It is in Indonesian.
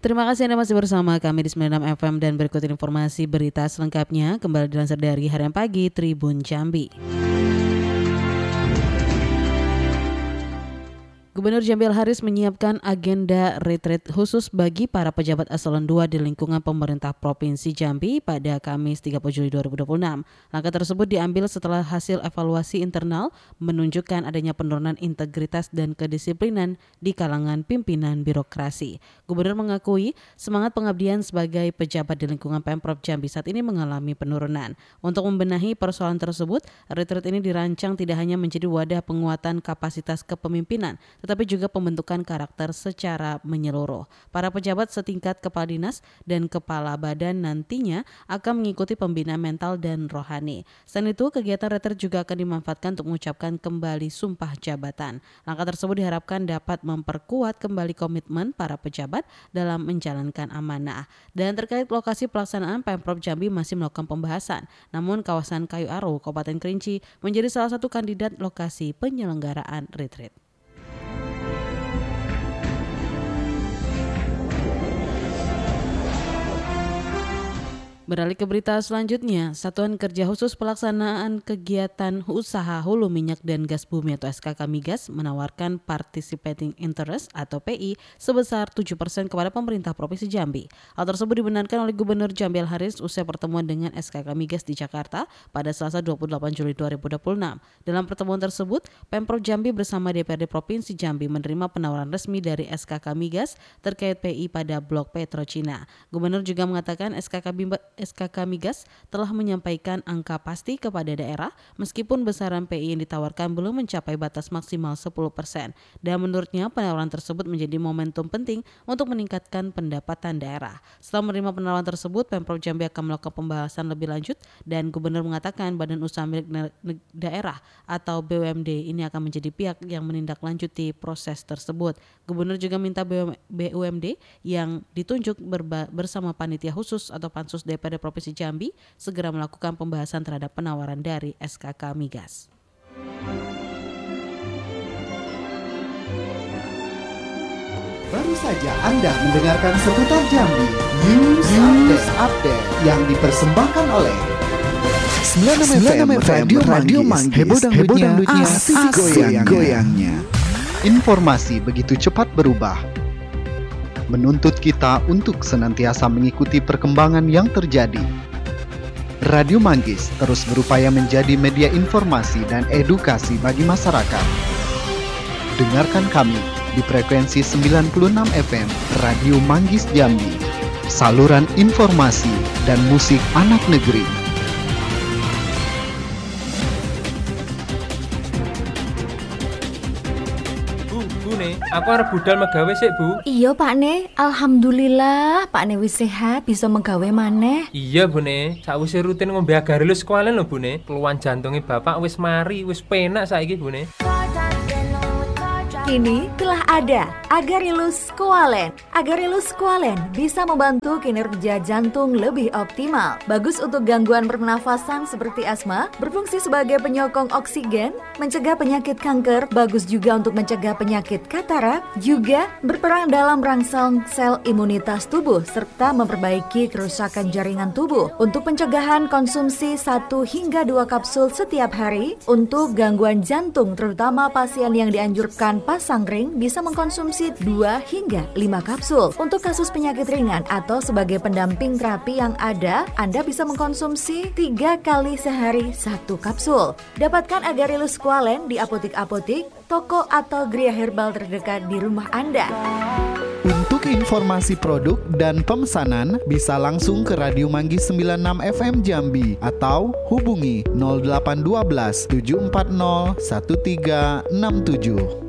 Terima kasih Anda masih bersama kami di 96 FM dan berikut informasi berita selengkapnya kembali dilansir dari Harian Pagi Tribun Jambi. Gubernur Jambi Al-Haris menyiapkan agenda retreat khusus bagi para pejabat eselon 2 di lingkungan pemerintah Provinsi Jambi pada Kamis 30 Juli 2026. Langkah tersebut diambil setelah hasil evaluasi internal menunjukkan adanya penurunan integritas dan kedisiplinan di kalangan pimpinan birokrasi. Gubernur mengakui semangat pengabdian sebagai pejabat di lingkungan Pemprov Jambi saat ini mengalami penurunan. Untuk membenahi persoalan tersebut, retreat ini dirancang tidak hanya menjadi wadah penguatan kapasitas kepemimpinan, tetapi juga pembentukan karakter secara menyeluruh. Para pejabat setingkat kepala dinas dan kepala badan nantinya akan mengikuti pembinaan mental dan rohani. Selain itu, kegiatan retreat juga akan dimanfaatkan untuk mengucapkan kembali sumpah jabatan. Langkah tersebut diharapkan dapat memperkuat kembali komitmen para pejabat dalam menjalankan amanah. Dan terkait lokasi pelaksanaan, Pemprov Jambi masih melakukan pembahasan. Namun kawasan Kayu Aro, Kabupaten Kerinci menjadi salah satu kandidat lokasi penyelenggaraan retreat. Beralih ke berita selanjutnya, Satuan Kerja Khusus Pelaksanaan Kegiatan Usaha Hulu Minyak dan Gas Bumi atau SKK Migas menawarkan Participating Interest atau PI sebesar 7% kepada pemerintah Provinsi Jambi. Hal tersebut dibenarkan oleh Gubernur Jambi Al-Haris usai pertemuan dengan SKK Migas di Jakarta pada Selasa 28 Juli 2026. Dalam pertemuan tersebut, Pemprov Jambi bersama DPRD Provinsi Jambi menerima penawaran resmi dari SKK Migas terkait PI pada Blok Petrocina. Gubernur juga mengatakan SKK Migas telah menyampaikan angka pasti kepada daerah meskipun besaran PI yang ditawarkan belum mencapai batas maksimal 10%. Dan menurutnya penawaran tersebut menjadi momentum penting untuk meningkatkan pendapatan daerah. Setelah menerima penawaran tersebut, Pemprov Jambi akan melakukan pembahasan lebih lanjut dan Gubernur mengatakan Badan Usaha Milik Daerah atau BUMD ini akan menjadi pihak yang menindaklanjuti proses tersebut. Gubernur juga minta BUMD yang ditunjuk bersama panitia khusus atau Pansus DPRD Provinsi Jambi segera melakukan pembahasan terhadap penawaran dari SKK Migas. Baru saja Anda mendengarkan seputar Jambi News Update yang dipersembahkan oleh 96 FM Radio Manggis. Heboh dangdutnya, asik goyangnya. Informasi begitu cepat berubah, menuntut kita untuk senantiasa mengikuti perkembangan yang terjadi. Radio Manggis terus berupaya menjadi media informasi dan edukasi bagi masyarakat. Dengarkan kami di frekuensi 96 FM Radio Manggis Jambi, saluran informasi dan musik anak negeri. Aku arep budal megawe sik, Bu. Iya, Pak Ne. Alhamdulillah, Pak Ne wis sehat, bisa megawe maneh. Iya, Bu Ne. Sakwise rutin ngombe Agarilus Squalene lho, Bu Ne. Keluhan jantunge Bapak wis mari, wis penak saiki, Bu Ne. Kini telah ada Agarilus Squalene. Agarilus Squalene bisa membantu kinerja jantung lebih optimal. Bagus untuk gangguan pernafasan seperti asma, berfungsi sebagai penyokong oksigen, mencegah penyakit kanker, bagus juga untuk mencegah penyakit katarak, juga berperan dalam merangsang sel imunitas tubuh serta memperbaiki kerusakan jaringan tubuh. Untuk pencegahan konsumsi 1 hingga 2 kapsul setiap hari. Untuk gangguan jantung terutama pasien yang dianjurkan pasang ring bisa mengkonsumsi 2 hingga 5 kapsul. Untuk kasus penyakit ringan atau sebagai pendamping terapi yang ada, Anda bisa mengkonsumsi 3 kali sehari 1 kapsul. Dapatkan Agarilus Squalene di apotik-apotik, toko atau geria herbal terdekat di rumah Anda. Untuk informasi produk dan pemesanan bisa langsung ke Radio Manggis 96 FM Jambi atau hubungi 0812 740 1367.